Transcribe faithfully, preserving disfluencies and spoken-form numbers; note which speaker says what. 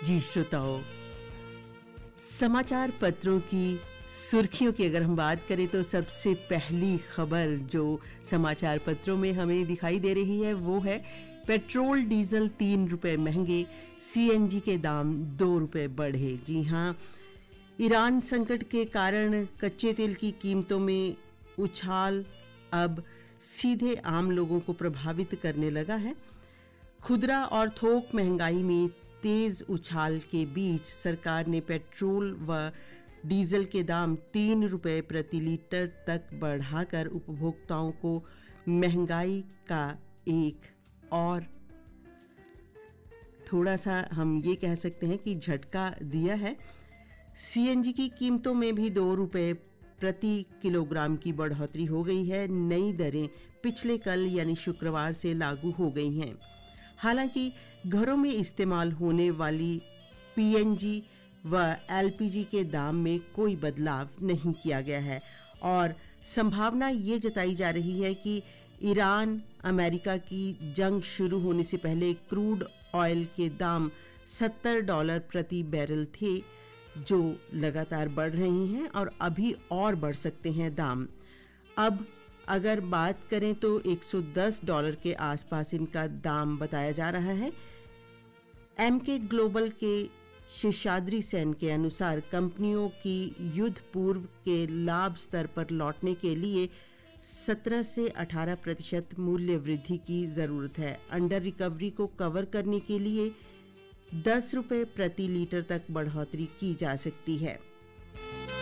Speaker 1: जी श्रोताओं, समाचार पत्रों की सुर्खियों की अगर हम बात करें तो सबसे पहली खबर जो समाचार पत्रों में हमें दिखाई दे रही है वो है पेट्रोल डीजल तीन रुपए महंगे, सीएनजी के दाम दो रुपए बढ़े। जी हाँ, ईरान संकट के कारण कच्चे तेल की कीमतों में उछाल अब सीधे आम लोगों को प्रभावित करने लगा है। खुदरा और थोक महंगाई में तेज उछाल के बीच सरकार ने पेट्रोल व डीजल के दाम तीन रुपए प्रति लीटर तक बढ़ाकर उपभोक्ताओं को महंगाई का एक और थोड़ा सा हम ये कह सकते हैं कि झटका दिया है। सीएनजी की कीमतों में भी दो रुपए प्रति किलोग्राम की बढ़ोतरी हो गई है। नई दरें पिछले कल यानी शुक्रवार से लागू हो गई हैं। हालांकि घरों में इस्तेमाल होने वाली पीएनजी व एलपीजी के दाम में कोई बदलाव नहीं किया गया है और संभावना ये जताई जा रही है कि ईरान अमेरिका की जंग शुरू होने से पहले क्रूड ऑयल के दाम सत्तर डॉलर प्रति बैरल थे, जो लगातार बढ़ रहे हैं और अभी और बढ़ सकते हैं दाम। अब अगर बात करें तो एक सौ दस डॉलर के आसपास इनका दाम बताया जा रहा है। एमके ग्लोबल के शेषाद्री सेन के अनुसार कंपनियों की युद्ध पूर्व के लाभ स्तर पर लौटने के लिए सत्रह से अठारह प्रतिशत मूल्य वृद्धि की जरूरत है। अंडर रिकवरी को कवर करने के लिए दस रुपए प्रति लीटर तक बढ़ोतरी की जा सकती है।